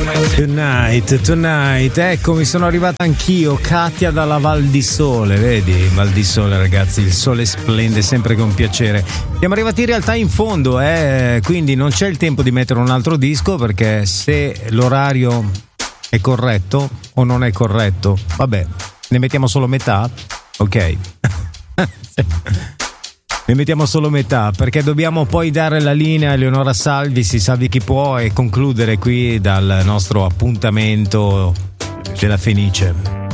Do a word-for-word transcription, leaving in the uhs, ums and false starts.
Tonight, tonight, eccomi, sono arrivata anch'io, Katia dalla Val di Sole, vedi? Val di Sole, ragazzi, il sole splende sempre con piacere. Siamo arrivati in realtà in fondo, eh? Quindi non c'è il tempo di mettere un altro disco, perché se l'orario è corretto o non è corretto, vabbè, ne mettiamo solo metà, ok? Ne mettiamo solo metà, perché dobbiamo poi dare la linea a Eleonora Salvi, si salvi chi può, e concludere qui dal nostro appuntamento della Fenice.